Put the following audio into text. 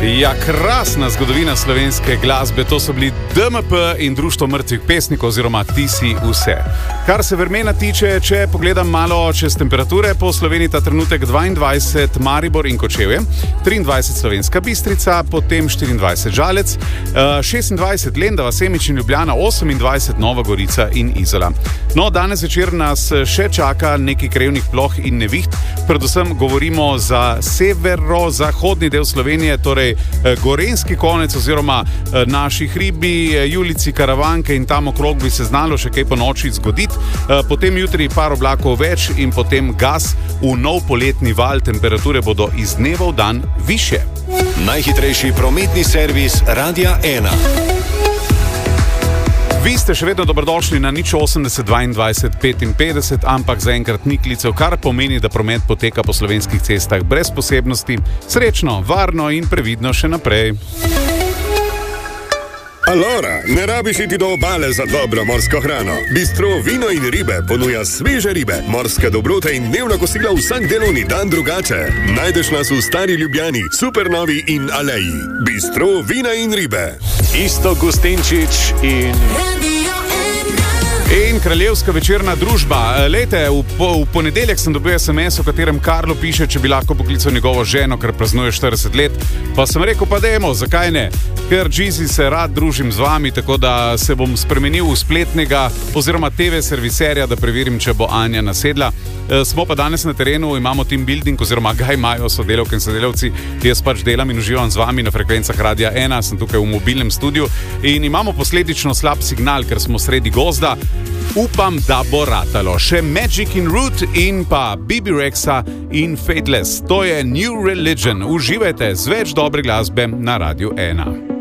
Ja, krasna zgodovina slovenske glasbe, to so bili DMP in Društvo mrtvih pesnikov oziroma Ti si vse. Kar se vremena tiče, če pogledam malo čez temperature, po Sloveniji ta trenutek 22 Maribor in Kočevje, 23 Slovenska Bistrica, potem 24 Žalec, 26 Lendava, Semič in Ljubljana, 28 Nova Gorica in Izola. No, danes večer nas še čaka nekaj krevnih ploh in neviht, predvsem govorimo za severozahodni del Slovenije, torej gorenski konec oziroma naši hribi, Julici, Karavanke in tam okrog bi se znalo še kaj po noči zgoditi. Potem jutri par oblakov več in potem gas v nov poletni val, temperature bodo iz dneva v dan višje. Najhitrejši prometni servis Radia 1. Vi ste še vedno dobrodošli na 080 22 55, ampak zaenkrat ni klicev, kar pomeni, da promet poteka po slovenskih cestah brez posebnosti. Srečno, varno in previdno še naprej. Alora, ne rabiš iti do obale za dobro morsko hrano. Bistro Vino in ribe ponuja sveže ribe, morske dobrote in dnevna kosila vsak delovni dan drugače. Najdeš nas v Stari Ljubljani, Supernovi in Aleji. Bistro Vina in ribe. Iztok Gustinčič in Kraljevska večerna družba. Lejte, v ponedeljek sem dobil SMS, v katerem Karlo piše, če bi lahko poklical njegovo ženo, ker praznuje 40 let. Pa sem rekel, pa dajmo, zakaj ne? Ker Jeezy se rad družim z vami, tako da se bom spremenil v spletnega oziroma TV serviserja, da preverim, če bo Anja nasedla. Smo pa danes na terenu, imamo team building oziroma ga imajo sodelavke in sodelavci. Jaz pač delam in uživam z vami na frekvencah Radia 1, sem tukaj v mobilnem studiu in imamo posledično slab signal, ker smo sredi gozda. Upam, da bo ratalo. Še Magic in Root in pa Bibi Rexa in Fateless. To je New Religion. Uživajte z več dobre glasbe na Radiu 1.